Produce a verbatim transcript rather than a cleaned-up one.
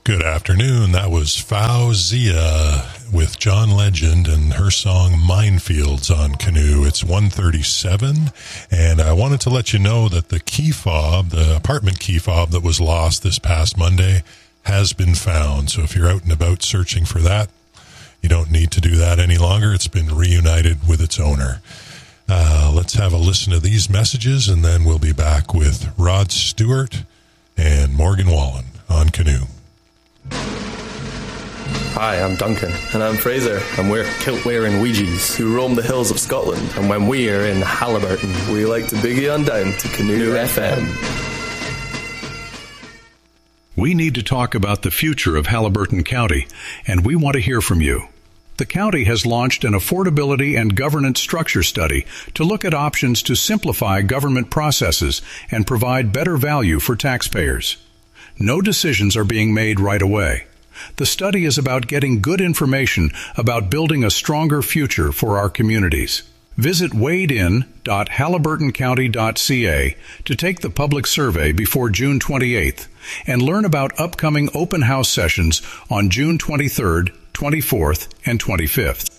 Good afternoon. That was Fauzia with John Legend and her song Minefields on Canoe. It's one thirty-seven, and I wanted to let you know that the key fob, the apartment key fob that was lost this past Monday, has been found. So if you're out and about searching for that, you don't need to do that any longer. It's been reunited with its owner. Uh, let's have a listen to these messages, and then we'll be back with Rod Stewart and Morgan Wallen on Canoe. Hi, I'm Duncan. And I'm Fraser. And we're kilt-wearing Ouija's who roam the hills of Scotland. And when we're in Halliburton, we like to boogie on down to Canoe, Canoe F M. We need to talk about the future of Halliburton County, and we want to hear from you. The county has launched an affordability and governance structure study to look at options to simplify government processes and provide better value for taxpayers. No decisions are being made right away. The study is about getting good information about building a stronger future for our communities. Visit wade in dot halliburton county dot c a to take the public survey before June twenty-eighth and learn about upcoming open house sessions on June twenty-third, twenty-fourth, and twenty-fifth.